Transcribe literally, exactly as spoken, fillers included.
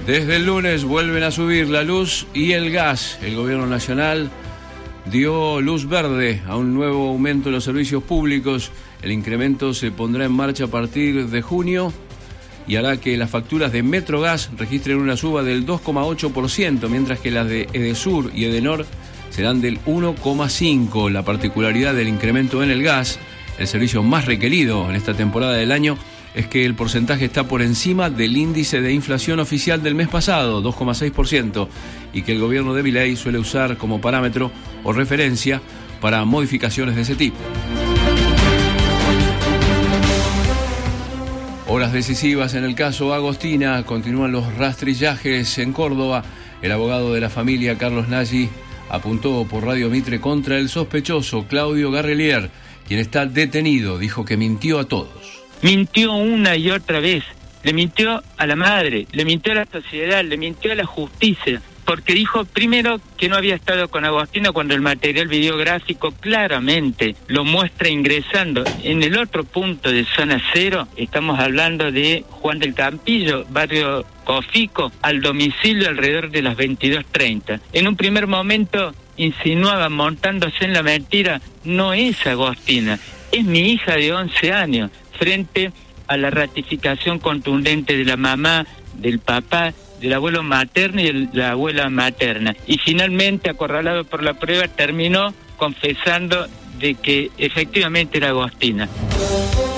Desde el lunes vuelven a subir la luz y el gas. El gobierno nacional dio luz verde a un nuevo aumento en los servicios públicos. El incremento se pondrá en marcha a partir de junio y hará que las facturas de Metrogas registren una suba del dos coma ocho por ciento, mientras que las de Edesur y Edenor serán del uno coma cinco por ciento. La particularidad del incremento en el gas, el servicio más requerido en esta temporada del año, es que el porcentaje está por encima del índice de inflación oficial del mes pasado, dos coma seis por ciento, y que el gobierno de Milei suele usar como parámetro o referencia para modificaciones de ese tipo. Horas decisivas en el caso Agostina, continúan los rastrillajes en Córdoba. El abogado de la familia, Carlos Nagy, apuntó por Radio Mitre contra el sospechoso Claudio Garrelier, quien está detenido. Dijo que mintió a todos. Mintió una y otra vez, le mintió a la madre, le mintió a la sociedad, le mintió a la justicia, porque dijo primero que no había estado con Agostina cuando el material videográfico claramente lo muestra ingresando en el otro punto de zona cero. Estamos hablando de Juan del Campillo, barrio Cofico, al domicilio alrededor de las veintidós treinta. En un primer momento insinuaba, montándose en la mentira: no es Agostina, es mi hija de once años, frente a la ratificación contundente de la mamá, del papá, del abuelo materno y de la abuela materna. Y finalmente, acorralado por la prueba, terminó confesando de que efectivamente era Agostina.